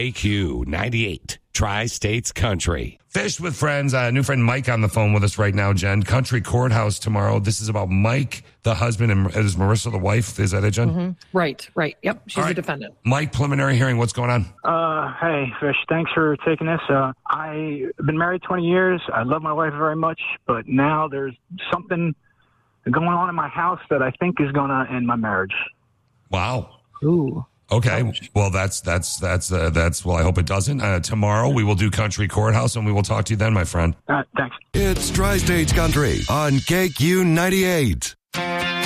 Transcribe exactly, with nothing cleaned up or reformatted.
K Q ninety-eight, Tri-States Country. Fish with Friends. Uh, new friend Mike on the phone with us right now, Jen. Country Courthouse tomorrow. This is about Mike, the husband, and is Marissa the wife? Is that it, Jen? Mm-hmm. Right, right. Yep, she's All right. the defendant. Mike, preliminary hearing. What's going on? Uh, hey, Fish. Thanks for taking this. Uh, I've been married twenty years. I love my wife very much, but now there's something going on in my house that I think is going to end my marriage. Wow. Ooh. Okay. Well, that's, that's, that's, uh, that's, well, I hope it doesn't. Uh, tomorrow we will do Country Courthouse and we will talk to you then, my friend. Uh, thanks. It's Tri-States Country on K Q ninety-eight.